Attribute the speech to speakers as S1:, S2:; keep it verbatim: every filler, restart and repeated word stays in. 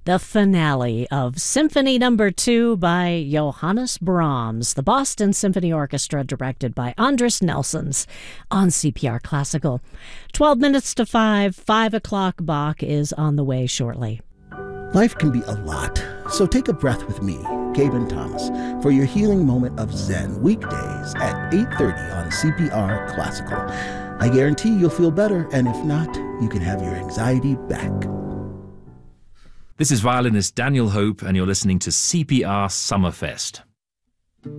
S1: the finale of Symphony Number Two by Johannes Brahms, the Boston Symphony Orchestra, directed by Andris Nelsons, on C P R Classical. Twelve minutes to five, five o'clock Bach is on the way shortly.
S2: Life can be a lot, so take a breath with me, Gaben Thomas, for your healing moment of Zen, weekdays at eight thirty on C P R Classical. I guarantee you'll feel better, and if not, you can have your anxiety back.
S3: This is violinist Daniel Hope, and you're listening to C P R Summerfest.